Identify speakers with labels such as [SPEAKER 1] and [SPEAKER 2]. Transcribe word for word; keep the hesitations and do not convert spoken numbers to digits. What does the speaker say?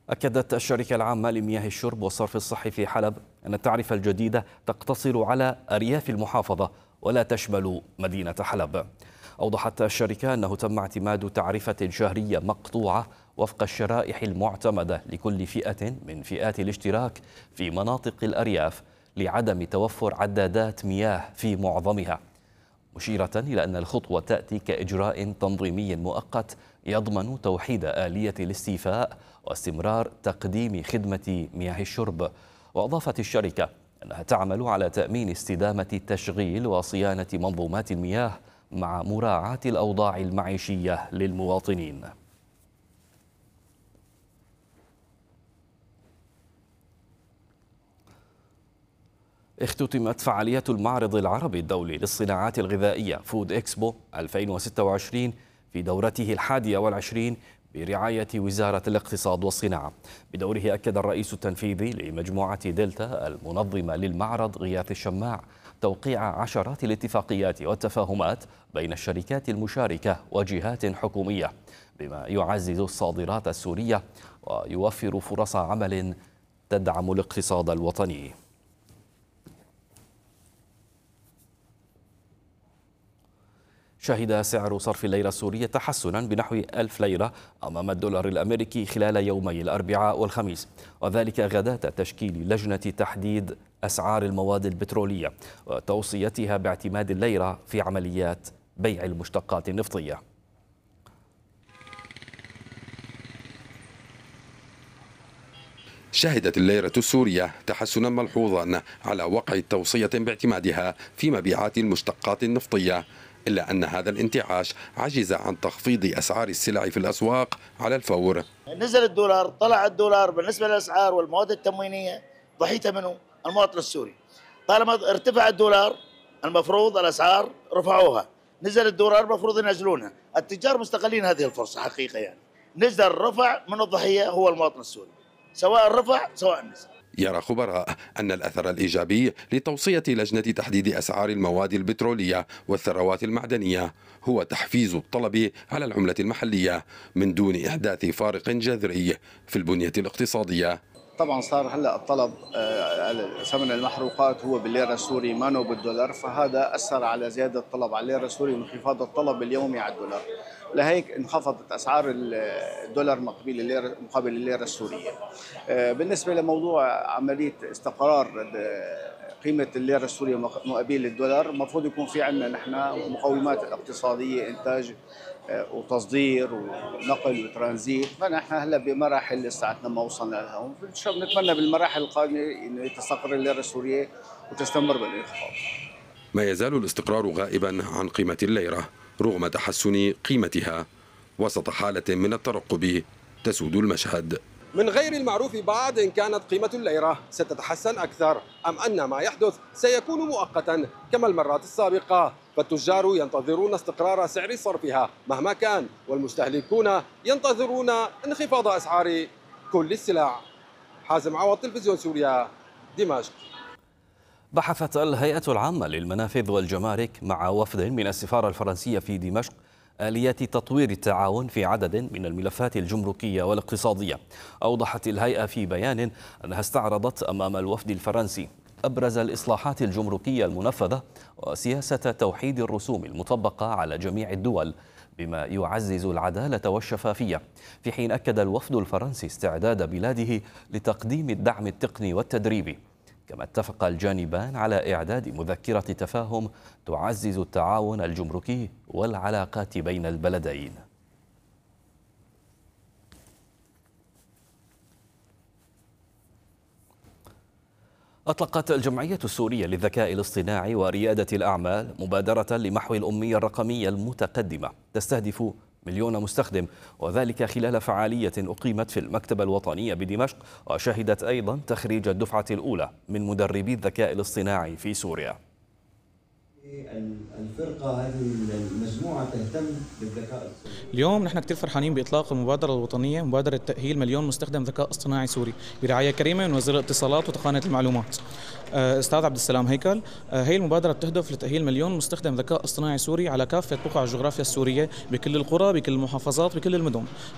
[SPEAKER 1] أكدت الشركة العامة لمياه الشرب والصرف الصحي في حلب أن التعرفة الجديدة تقتصر على أرياف المحافظة ولا تشمل مدينة حلب. أوضحت الشركة أنه تم اعتماد تعرفة شهرية مقطوعة وفق الشرائح المعتمدة لكل فئة من فئات الاشتراك في مناطق الأرياف لعدم توفر عدادات مياه في معظمها، مشيرة إلى أن الخطوة تأتي كإجراء تنظيمي مؤقت يضمن توحيد آلية الاستيفاء واستمرار تقديم خدمة مياه الشرب. وأضافت الشركة أنها تعمل على تأمين استدامة تشغيل وصيانة منظومات المياه مع مراعاة الأوضاع المعيشية للمواطنين. اختتمت فعاليات المعرض العربي الدولي للصناعات الغذائية فود إكسبو ألفين وستة وعشرين في دورته الحادية والعشرين برعاية وزارة الاقتصاد والصناعة. بدوره أكد الرئيس التنفيذي لمجموعة دلتا المنظمة للمعرض غياث الشماع توقيع عشرات الاتفاقيات والتفاهمات بين الشركات المشاركة وجهات حكومية، بما يعزز الصادرات السورية ويوفر فرص عمل تدعم الاقتصاد الوطني. شهد سعر صرف الليرة السورية تحسنا بنحو ألف ليرة أمام الدولار الأمريكي خلال يومي الأربعاء والخميس، وذلك غداة تشكيل لجنة تحديد أسعار المواد البترولية وتوصيتها باعتماد الليرة في عمليات بيع المشتقات النفطية.
[SPEAKER 2] شهدت الليرة السورية تحسنا ملحوظا على وقع توصية باعتمادها في مبيعات المشتقات النفطية، إلا أن هذا الانتعاش عجز عن تخفيض أسعار السلع في الأسواق على الفور.
[SPEAKER 3] نزل الدولار، طلع الدولار بالنسبة للأسعار والمواد التموينية ضحيتها منه المواطن السوري. طالما ارتفع الدولار المفروض الأسعار رفعوها، نزل الدولار المفروض ينزلونها. التجار مستغلين هذه الفرصة حقيقة، يعني نزل رفع من الضحية هو المواطن السوري، سواء رفع سواء نزل.
[SPEAKER 2] يرى خبراء أن الأثر الإيجابي لتوصية لجنة تحديد أسعار المواد البترولية والثروات المعدنية هو تحفيز الطلب على العملة المحلية من دون إحداث فارق جذري في البنية الاقتصادية.
[SPEAKER 4] طبعا صار هلا الطلب ثمن المحروقات هو بالليرة السوري ما هو بالدولار، فهذا أثر على زيادة الطلب على الليرة السوري وانخفاض الطلب اليومي على الدولار، لهيك انخفضت أسعار الدولار مقابل الليرة مقابل الليرة السورية. بالنسبة لموضوع عملية استقرار قيمة الليرة السورية مقابل الدولار، المفروض يكون في عندنا نحن مقومات اقتصادية، إنتاج وتصدير ونقل وترانزيت، فنحن هلا بمراحل لساتنا ما وصلنا لها، نتمنى بالمراحل القادمة انه تستقر الليرة السورية وتستمر بالانخفاض.
[SPEAKER 2] ما يزال الاستقرار غائبا عن قيمة الليرة رغم تحسن قيمتها وسط حالة من الترقب تسود المشهد.
[SPEAKER 5] من غير المعروف بعد إن كانت قيمة الليرة ستتحسن أكثر أم أن ما يحدث سيكون مؤقتا كما المرات السابقة، فالتجار ينتظرون استقرار سعر صرفها مهما كان، والمستهلكون ينتظرون انخفاض أسعار كل السلع. حازم عوض، تلفزيون سوريا، دمشق.
[SPEAKER 1] بحثت الهيئة العامة للمنافذ والجمارك مع وفد من السفارة الفرنسية في دمشق آليات تطوير التعاون في عدد من الملفات الجمركية والاقتصادية. أوضحت الهيئة في بيان أنها استعرضت أمام الوفد الفرنسي أبرز الإصلاحات الجمركية المنفذة وسياسة توحيد الرسوم المطبقة على جميع الدول بما يعزز العدالة والشفافية، في حين أكد الوفد الفرنسي استعداد بلاده لتقديم الدعم التقني والتدريبي. كما اتفق الجانبان على إعداد مذكرة تفاهم تعزز التعاون الجمركي والعلاقات بين البلدين. أطلقت الجمعية السورية للذكاء الاصطناعي وريادة الأعمال مبادرة لمحو الأمية الرقمية المتقدمة تستهدف مليون مستخدم، وذلك خلال فعالية أقيمت في المكتبة الوطنية بدمشق، وشهدت أيضا تخريج الدفعة الأولى من مدربي الذكاء الاصطناعي في سوريا.
[SPEAKER 6] الفرقة هذه المجموعة تهتم بالذكاء الاصطناعي.
[SPEAKER 7] اليوم نحن كثير فرحانين بإطلاق المبادرة الوطنية مبادرة تأهيل مليون مستخدم ذكاء اصطناعي سوري برعاية كريمة من وزير الاتصالات وتقنية المعلومات أستاذ عبد السلام هيكل. هي المبادرة بتهدف لتأهيل مليون مستخدم ذكاء اصطناعي سوري على كافة بقع الجغرافيا السورية بكل القرى بكل المحافظات بكل المدن.